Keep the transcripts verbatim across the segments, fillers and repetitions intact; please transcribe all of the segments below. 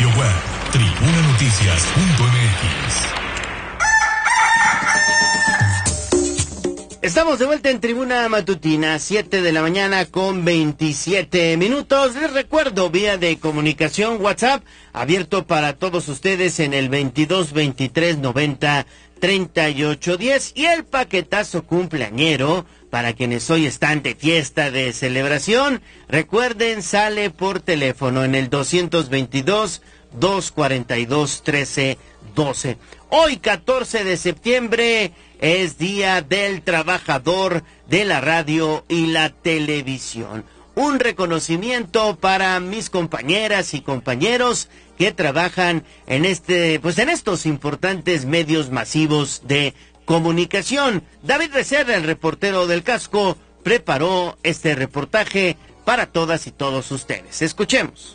sitio web tribuna noticias punto m x. Estamos de vuelta en Tribuna Matutina, siete de la mañana con veintisiete minutos. Les recuerdo, vía de comunicación WhatsApp, abierto para todos ustedes en el veintidós veintitrés noventa treinta y ocho diez, y el paquetazo cumpleañero para quienes hoy están de fiesta, de celebración. Recuerden, sale por teléfono en el doscientos veintidós, doscientos cuarenta y dos, trece doce. Hoy, catorce de septiembre, es Día del Trabajador de la Radio y la Televisión. Un reconocimiento para mis compañeras y compañeros que trabajan en este, pues en estos importantes medios masivos de comunicación. David Becerra, el reportero del casco, preparó este reportaje para todas y todos ustedes. Escuchemos.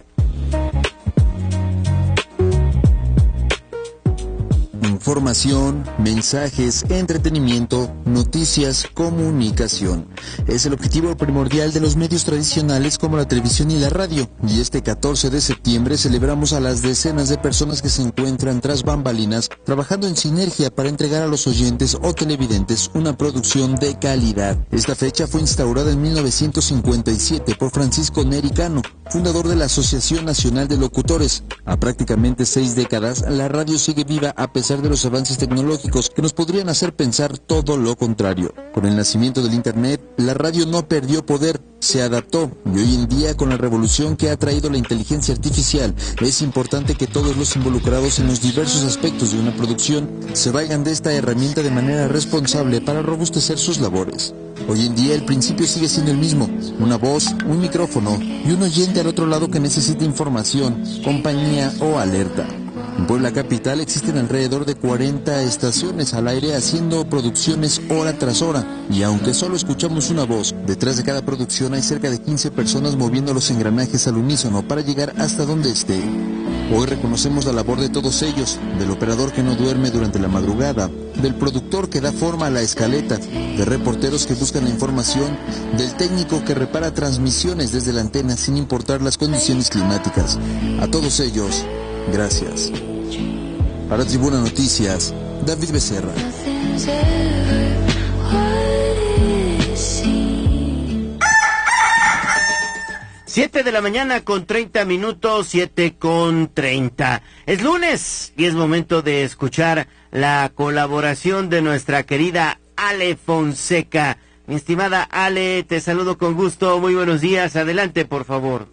Información, mensajes, entretenimiento, noticias, comunicación. Es el objetivo primordial de los medios tradicionales como la televisión y la radio. Y este catorce de septiembre celebramos a las decenas de personas que se encuentran tras bambalinas trabajando en sinergia para entregar a los oyentes o televidentes una producción de calidad. Esta fecha fue instaurada en mil novecientos cincuenta y siete por Francisco Neri Cano, fundador de la Asociación Nacional de Locutores. A prácticamente seis décadas, la radio sigue viva a pesar de los avances tecnológicos que nos podrían hacer pensar todo lo contrario. Con el nacimiento del Internet, la radio no perdió poder, se adaptó, y hoy en día, con la revolución que ha traído la inteligencia artificial, es importante que todos los involucrados en los diversos aspectos de una producción se valgan de esta herramienta de manera responsable para robustecer sus labores. Hoy en día el principio sigue siendo el mismo: una voz, un micrófono y un oyente al otro lado que necesita información, compañía o alerta. En Puebla capital existen alrededor de cuarenta estaciones al aire haciendo producciones hora tras hora, y aunque solo escuchamos una voz, detrás de cada producción hay cerca de quince personas moviendo los engranajes al unísono para llegar hasta donde esté. Hoy reconocemos la labor de todos ellos, del operador que no duerme durante la madrugada, del productor que da forma a la escaleta, de reporteros que buscan la información, del técnico que repara transmisiones desde la antena sin importar las condiciones climáticas. A todos ellos, gracias. Para Tribuna Noticias, David Becerra. Siete de la mañana con treinta minutos, siete con treinta. Es lunes y es momento de escuchar la colaboración de nuestra querida Ale Fonseca. Mi estimada Ale, te saludo con gusto. Muy buenos días. Adelante, por favor.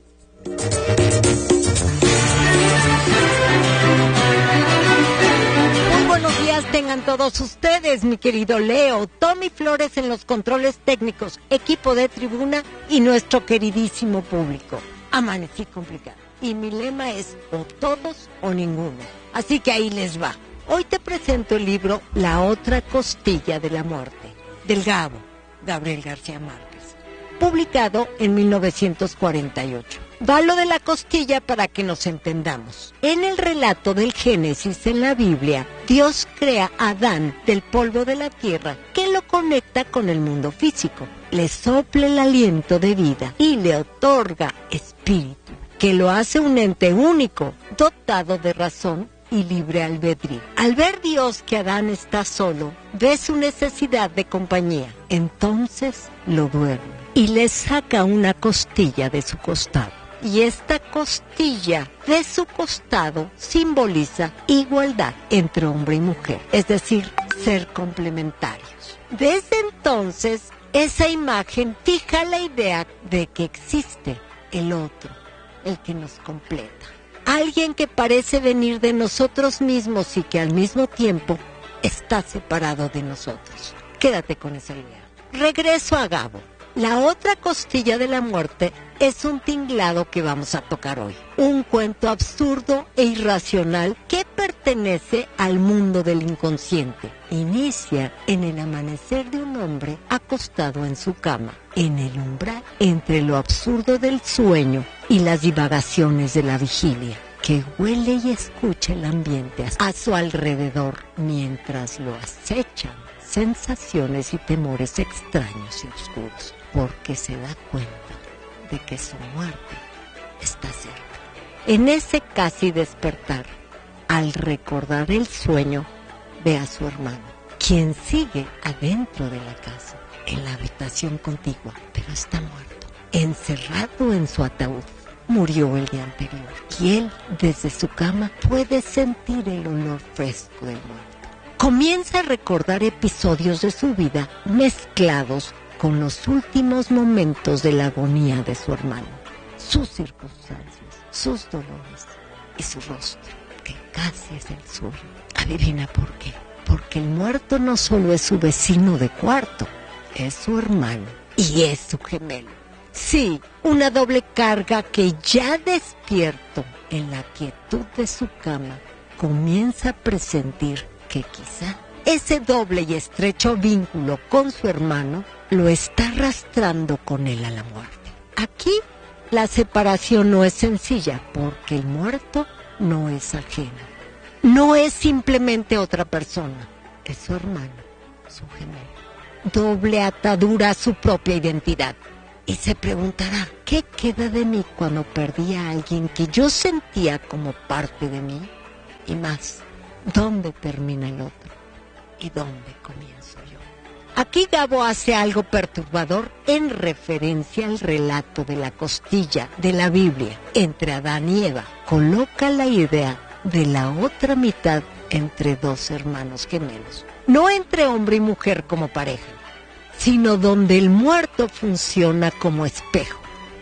Tengan todos ustedes, mi querido Leo, Tommy Flores en los controles técnicos, equipo de Tribuna y nuestro queridísimo público. Amanecí complicado y mi lema es o todos o ninguno, así que ahí les va. Hoy te presento el libro La otra costilla de la muerte, del Gabo, Gabriel García Márquez, publicado en mil novecientos cuarenta y ocho. Va lo de la costilla para que nos entendamos. En el relato del Génesis en la Biblia, Dios crea a Adán del polvo de la tierra que lo conecta con el mundo físico. Le sopla el aliento de vida y le otorga espíritu, que lo hace un ente único, dotado de razón y libre albedrío. Al ver Dios que Adán está solo, ve su necesidad de compañía. Entonces lo duerme y le saca una costilla de su costado. Y esta costilla de su costado simboliza igualdad entre hombre y mujer, es decir, ser complementarios. Desde entonces, esa imagen fija la idea de que existe el otro, el que nos completa. Alguien que parece venir de nosotros mismos y que al mismo tiempo está separado de nosotros. Quédate con esa idea. Regreso a Gabo. La otra costilla de la muerte es un tinglado que vamos a tocar hoy. Un cuento absurdo e irracional que pertenece al mundo del inconsciente. Inicia en el amanecer de un hombre acostado en su cama, en el umbral, entre lo absurdo del sueño y las divagaciones de la vigilia, que huele y escucha el ambiente a su alrededor mientras lo acechan sensaciones y temores extraños y oscuros, porque se da cuenta de que su muerte está cerca. En ese casi despertar, al recordar el sueño, ve a su hermano, quien sigue adentro de la casa, en la habitación contigua, pero está muerto, encerrado en su ataúd. Murió el día anterior y él, desde su cama, puede sentir el olor fresco del muerto. Comienza a recordar episodios de su vida mezclados con los últimos momentos de la agonía de su hermano, sus circunstancias, sus dolores y su rostro, que casi es el suyo. Adivina por qué. Porque el muerto no solo es su vecino de cuarto, es su hermano y es su gemelo. Sí, una doble carga que ya despierto en la quietud de su cama, comienza a presentir que quizá ese doble y estrecho vínculo con su hermano lo está arrastrando con él a la muerte. Aquí la separación no es sencilla porque el muerto no es ajeno. No es simplemente otra persona, es su hermano, su gemelo. Doble atadura a su propia identidad. Y se preguntará, ¿qué queda de mí cuando perdí a alguien que yo sentía como parte de mí? Y más, ¿dónde termina el otro? ¿Y dónde comienzo yo? Aquí Gabo hace algo perturbador en referencia al relato de la costilla de la Biblia entre Adán y Eva. Coloca la idea de la otra mitad entre dos hermanos gemelos. No entre hombre y mujer como pareja, sino donde el muerto funciona como espejo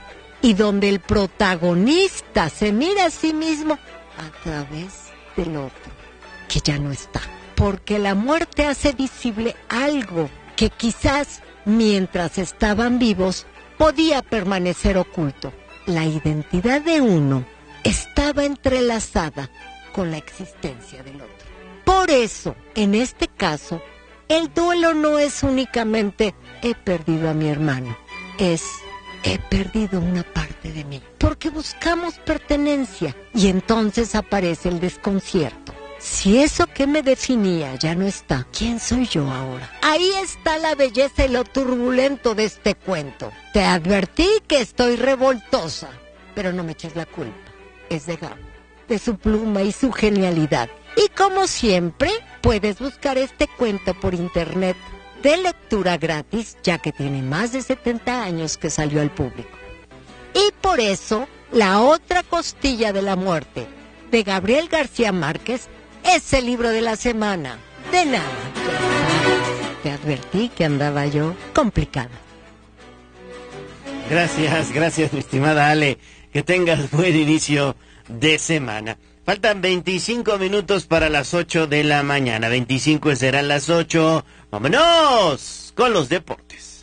y donde el protagonista se mira a sí mismo a través del otro, que ya no está. Porque la muerte hace visible algo que quizás mientras estaban vivos podía permanecer oculto. La identidad de uno estaba entrelazada con la existencia del otro. Por eso, en este caso, el duelo no es únicamente he perdido a mi hermano, es he perdido una parte de mí. Porque buscamos pertenencia y entonces aparece el desconcierto. Si eso que me definía ya no está, ¿quién soy yo ahora? Ahí está la belleza y lo turbulento de este cuento. Te advertí que estoy revoltosa, pero no me eches la culpa. Es de Gabo, de su pluma y su genialidad. Y como siempre, puedes buscar este cuento por internet de lectura gratis, ya que tiene más de setenta años que salió al público. Y por eso, La otra costilla de la muerte, de Gabriel García Márquez, es el libro de la semana. De nada. Te advertí que andaba yo complicada. Gracias, gracias, mi estimada Ale. Que tengas buen inicio de semana. Faltan veinticinco minutos para las ocho de la mañana. veinticinco serán las ocho. ¡Vámonos con los deportes!